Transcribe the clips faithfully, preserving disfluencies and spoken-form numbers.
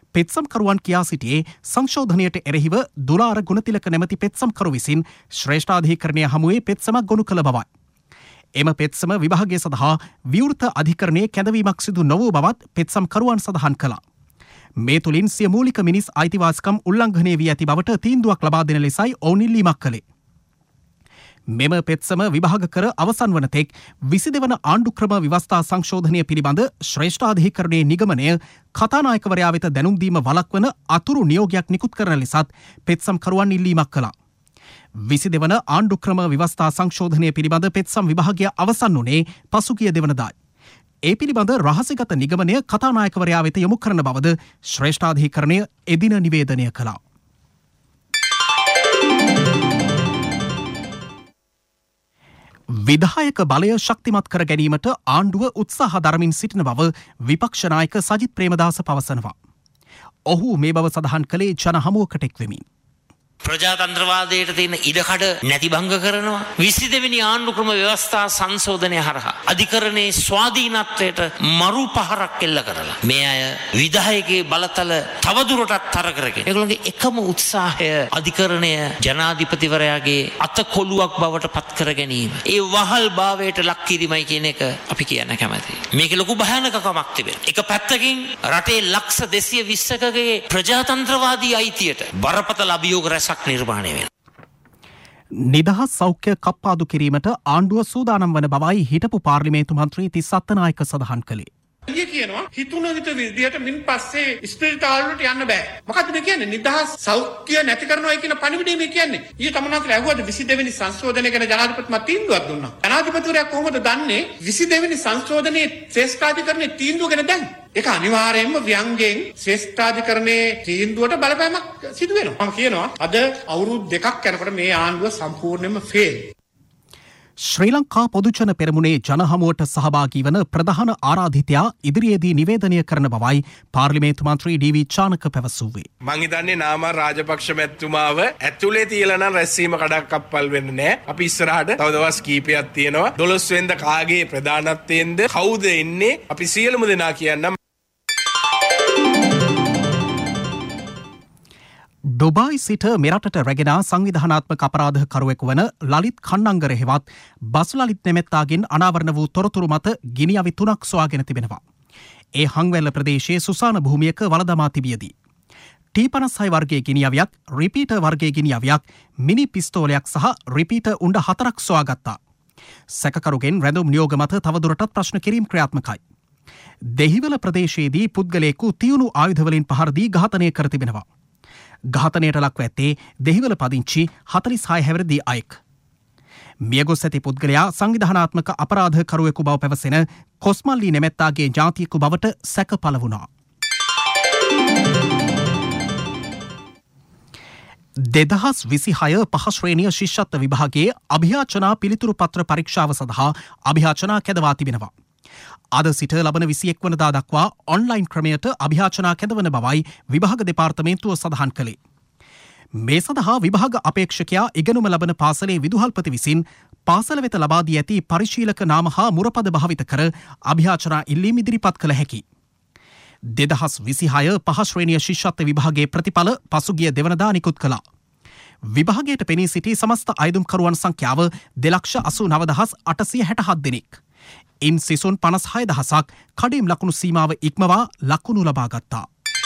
පෙත්සම්කරුවන් කියා සිටියේ සංශෝධනයට එරෙහිව දුලාර ගුණතිලක නැමැති පෙත්සම්කරු විසින් ශ්‍රේෂ්ඨාධිකරණය හමුවේ පෙත්සමක් ගොනු කළ බවයි. එම පෙත්සම විභාගය සඳහා විවෘත අධිකරණයේ කැඳවීමක් සිදු නොවූ බවත් පෙත්සම්කරුවන් සඳහන් කළා. මේ තුලින් සිය මූලික මිනිස් අයිතිවාසිකම් උල්ලංඝනය වී ඇති බවට තීන්දුවක් ලබා දෙන ලෙසයි ඔවුන් ඉල්ලීමක් කළේ. මෙම පෙත්සම විභාග කර අවසන් වන තෙක් විසි දෙවන ආණ්ඩුක්‍රම ව්‍යවස්ථා සංශෝධනය පිළිබඳ ශ්‍රේෂ්ඨාධිකරණයේ නිගමනය කතානායකවරයා වෙත දැනුම් දීම වළක්වන අතුරු නියෝගයක් නිකුත් කරන ලෙසත් පෙත්සම්කරුවන් ඉල්ලීමක් කළා. විසි දෙවන ආණ්ඩුක්‍රම ව්‍යවස්ථා සංශෝධනය පිළිබඳ පෙත්සම් විභාගය අවසන් වුණේ පසුගිය දෙවනදායි. ඒ පිළිබඳ රහසිගත නිගමනය කතානායකවරයා වෙත යොමු කරන බවද ශ්‍රේෂ්ඨාධිකරණය එදින නිවේදනය කළා. විධායක බලය ශක්තිමත් කර ගැනීමට ආණ්ඩුව උත්සාහ දරමින් සිටින බව විපක්ෂ නායක සජිත් ප්‍රේමදාස පවසනවා. ඔහු මේ බව සඳහන් කළේ ජන හමුවකට එක් වෙමින්. ප්‍රජාතන්ත්‍රවාදයට තියෙන ඉඩකඩ නැති භංග කරනවා. විසි දෙවෙනි ආණ්ඩුක්‍රම ව්‍යවස්ථා සංශෝධනය හරහා අධිකරණයේ ස්වාධීනත්වයට මරු පහරක් එල්ල කරලා මේ අය විධායකයේ බලතල තවදුරටත් තර කරගෙන ඒගොල්ලන්ගේ එකම උත්සාහය අධිකරණය ජනාධිපතිවරයාගේ අතකොළුවක් බවට පත් කර ගැනීම. ඒ වහල් භාවයට ලක් කිරීමයි කියන එක අපි කියන්න කැමතියි. මේකේ ලොකු භයානකකමක් තිබෙනවා. එක පැත්තකින් රටේ ලක්ෂ දෙසිය විස්සකගේ ප්‍රජාතන්ත්‍රවාදී අයිතියට බරපතල අභියෝග රැස් නිර්මාණය වෙන. නිදහස් සෞඛ්‍ය කප්පාදු කිරීමට ආණ්ඩුව සූදානම් වන බවයි හිටපු පාර්ලිමේන්තු මන්ත්‍රී තිස්ස අත්තනායක සඳහන් කළේ. ඊයේ කියනවා හිතුණ හිත විදියට මින් පස්සේ ස්පිරිතාල වලට යන්න බෑ. මොකද්ද මේ කියන්නේ? නිදහස් සෞඛ්‍ය නැති කරනවායි කියන පණිවිඩය මේ කියන්නේ. ඊයේ තමනාත් ඇහුවද විසි දෙවෙනි සංශෝධනය ගැන ජනාධිපතිතුමා තීන්දුවක් දුන්නා. ජනාධිපතිවරයා කොහොමද දන්නේ විසි දෙවෙනි සංශෝධනයේ ශ්‍රේෂ්ඨාධිකරණයේ තීන්දුව ගැන දැන්? ඒක අනිවාර්යයෙන්ම ව්‍යංගයෙන් ශ්‍රේෂ්ඨාධිකරණයේ තීන්දුවට බලපෑමක් සිදු වෙනවා. මම කියනවා අද අවුරුදු දෙකක් යනකොට මේ ආණ්ඩුව සම්පූර්ණයෙන්ම ෆේල්. ශ්‍රී ලංකා පොදුජන පෙරමුණේ ජනහමුවට සහභාගී වන ප්‍රධාන ආරාධිතයා ඉදිරියේදී නිවේදනය කරන බවයි පාර්ලිමේන්තු මන්ත්‍රී ඩී.වී. චානක පැවසුවේ. මං හිතන්නේ නාමල් රාජපක්ෂ මැතිතුමාව ඇතුලේ තියලා නම් රැස්වීම කඩක්කප්පල් වෙන්නේ නැහැ. අපි ඉස්සරහට තව දවස් කීපයක් තියෙනවා. දොළොස් වෙනිදා කාගේ ප්‍රධානත්වයෙන්ද කවුද එන්නේ? අපි සියලුම දෙනා කියන්නම්. ඩුබායි සිට මෙරටට රැගෙන සංවිධානාත්මක අපරාධ කරුවෙකු වන ලලිත් කන්නංගර හෙවත් බස්ලලිත් නැමැත්තාගෙන් අනාවරණ වූ තොරතුරු මත ගිනි අවි තුනක් සොයාගෙන තිබෙනවා. ඒ හංවැල්ල ප්‍රදේශයේ සුසාන භූමියක වළදමා තිබියදී. ටී පනස් හය වර්ගයේ ගිනි අවියක්, රිපීටර් වර්ගයේ ගිනි අවියක්, මිනි පිස්තෝලයක් සහ රිපීටර් උණ්ඩ හතරක් සොයාගත්තා. සැකකරුගෙන් රැඳුම් නියෝග මත තවදුරටත් ප්‍රශ්න කිරීම ක්‍රියාත්මකයි. දෙහිවල ප්‍රදේශයේදී පුද්ගලයෙකු තියුණු ආයුධවලින් පහර දී ඝාතනය කර තිබෙනවා. ඝාතනයට ලක්ව ඇත්තේ දෙහිවල පදිංචි හතළිස් හය හැවිරිදි අයෙක්. මියගොස් ඇති පුද්ගලයා සංවිධානාත්මක අපරාධකරුවෙකු බව පැවසෙන කොස්මල්ලි නැමැත්තාගේ ජාතියෙකු බවට සැක පළ වුණා. දෙදහස් විසිහය පහ ශ්‍රේණිය ශිෂ්‍යත්ව විභාගයේ අභියාචනා පිළිතුරු පත්‍ර පරීක්ෂාව සඳහා අභියාචනා කැඳවා තිබෙනවා. අද සිට ලබන විසිඑක් වනදා දක්වා ඔන්ලයින් ක්‍රමයට අභියාචනා කැඳවන බවයි විභාග දෙපාර්තමේන්තුව සඳහන් කළේ. මේ සඳහා විභාග අපේක්ෂකයා ඉගෙනුම ලබන පාසලේ විදුහල්පති විසින් පාසල වෙත ලබා දී ඇති පරිශීලක නාම හා මුරපද භාවිත කර අභියාචනා ඉල්ලීම් ඉදිරිපත් කළ හැකි. දෙදහස් විසිහය පහ ශ්‍රේණිය ශිෂ්‍යත්ව විභාගයේ ප්‍රතිඵල පසුගිය දෙවනදා නිකුත් කළා. විභාගයට පෙනී සිටි සමස්ත අයදුම්කරුවන් සංඛ්‍යාව දෙලක්ෂ අසූ නව දහස් අටසිය හැටහත් දෙනෙක්. ඉන් සිසුන් පනස් හය දහසක් කඩිම් ලකුණු සීමාව ඉක්මවා ලකුණු ලබා ගත්තා.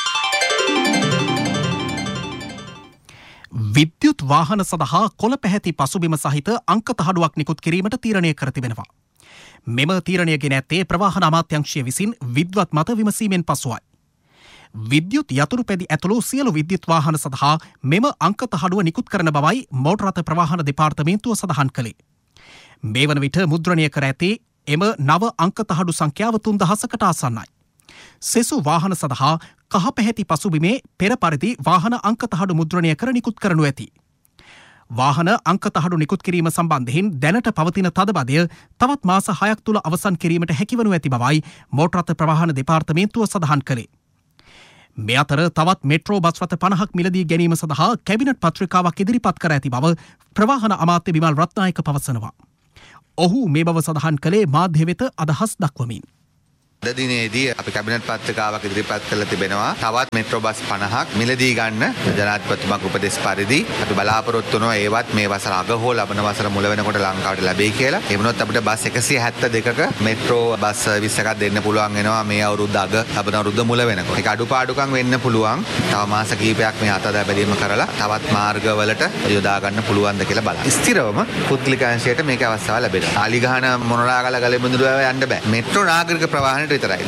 විද්‍යුත් වාහන සඳහා කොළ පැහැති පසුබිම සහිත අංක තහඩුවක් නිකුත් කිරීමට තීරණය කර තිබෙනවා. මෙම තීරණය ගෙන ඇත්තේ ප්‍රවාහන අමාත්‍යංශය විසින් විද්වත් මත විමසීමෙන් පසුවයි. විද්‍යුත් යතුරු පැදි ඇතුළු සියලු විද්‍යුත් වාහන සඳහා මෙම අංක තහඩුව නිකුත් කරන බවයි මෝටර් රථ ප්‍රවාහන දෙපාර්තමේන්තුව සඳහන් කළේ. මේ වන විට මුද්‍රණය කර ඇති එම නව අංක තහඩු සංඛ්‍යාව තුන් දහසකට ආසන්නයි. සෙසු වාහන සඳහා කහ පැහැති පසුබිමේ පෙර පරිදි වාහන අංක තහඩු මුද්‍රණය කර නිකුත් කරනු ඇති. වාහන අංක තහඩු නිකුත් කිරීම සම්බන්ධයෙන් දැනට පවතින තදබදය තවත් මාස හයක් තුළ අවසන් කිරීමට හැකිවනු ඇති බවයි මෝටර් රථ ප්‍රවාහන දෙපාර්තමේන්තුව සඳහන් කළේ. මේ අතර තවත් මෙට්‍රෝ බස් රථ පනහක් මිලදී ගැනීම සඳහා කැබිනට් පත්‍රිකාවක් ඉදිරිපත් කර ඇති බව ප්‍රවාහන අමාත්‍ය විමල් රත්නායක පවසනවා. ඔහු මේ බව සඳහන් කළේ මාධ්‍ය වෙත අදහස් දක්වමින්. අද දිනේදී අපි කැබිනට් පත්‍රිකාවක් ඉදිරිපත් කරලා තිබෙනවා. තවත් මෙට්‍රෝ බස් පනහක් මිලදී ගන්න ජනාධිපතිතුමාගේ උපදෙස් පරිදි අපි බලාපොරොත්තු වෙනවා ඒවත් මේ වසර අග හෝ ලබන වසර මුල වෙනකොට ලංකාවට ලැබෙයි කියලා. ඒ වුණොත් අපිට බස් එකසිය හැත්තෑ දෙකක මෙට්‍රෝ බස් සර්විස් එකක් දෙන්න පුළුවන් වෙනවා මේ අවුරුද්ද අග ලබන අවුරුද්ද මුල වෙනකොට. ඒක අඩුපාඩුකම් වෙන්න පුළුවන්. තව මාස කිහිපයක් මේ අතදා බැලීම කරලා තවත් මාර්ගවලට යොදා ගන්න පුළුවන්ද කියලා බලන්න. ස්ථිරවම පුද්ගලික අංශයට මේක අවස්ථාව ලැබෙනවා. ආලිගහන මොනරාගල ගලෙබඳුර යන්න බෑ. Metro නාගරික ප්‍රවාහනට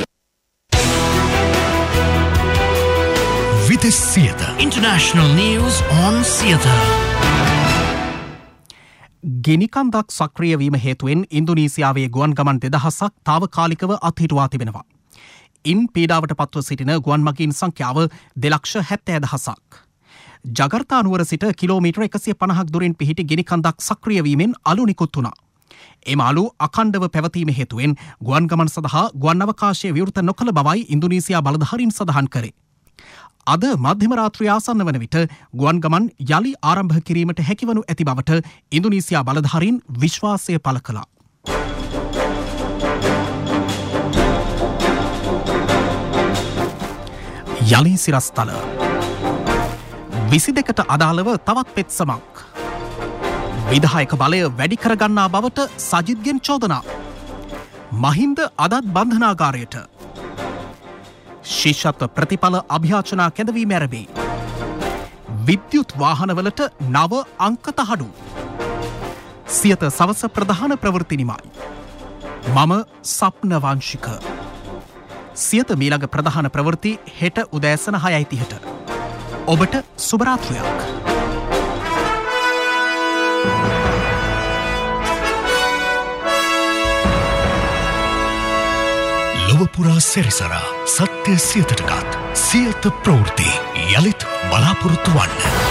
Vites Theatre International News on Theatre. ගෙනිකන්දක් සක්‍රිය වීම හේතුවෙන් ඉන්දුනීසියාවේ ගුවන් ගමන් දෙදහසක් තාවකාලිකව අත්හිටුවා තිබෙනවා. ඉන් පීඩාවට පත්ව සිටින ගුවන් මගීන් සංඛ්‍යාව දෙලක්ෂ හැත්තෑ දහසක්. ජගර්තා නුවර සිට කිලෝමීටර් එකසිය පනහක් දුරින් පිහිටි ගෙනිකන්දක් සක්‍රිය වීමෙන් අලු නිකුත් වුණා. එම අලු අඛණ්ඩව පැවතීම හේතුවෙන් ගුවන් ගමන් සඳහා ගුවන් අවකාශය විවෘත නොකළ බවයි ඉන්දුනීසියා බලධාරීන් සඳහන් කරේ. අද මධ්‍යම රාත්‍රිය ආසන්න වන විට ගුවන් ගමන් යළි ආරම්භ කිරීමට හැකිවනු ඇති බවට ඉන්දුනීසියා බලධාරීන් විශ්වාසය පළ කළා. යළි සිරස්තල විසි දෙකට අදාළව තවත් පෙත්සමක්. විධායක බලය වැඩි කරගන්නා බවට සජිත්ගෙන් චෝදනා. මහින්ද අදත් බන්ධනාගාරයට. ශිෂ්‍යත්ව ප්‍රතිඵල අභ්‍යාචනා කැඳවීම ඇරඹේ. විද්‍යුත් වාහනවලට නව අංකතහඩු. සියත සවස ප්‍රධාන ප්‍රවෘත්ති නිමයි. මම සප්නවංශික. සියත මීළඟ ප්‍රධාන ප්‍රවෘත්ති හෙට උදෑසන හයයි තිහට. ඔබට සුබරාත්‍රියක්. ලොවපුරා සැරිසරා සත්‍ය සියතටකත් සියත ප්‍රවෘත්ති යළිත් බලාපොරොත්තු වන්න.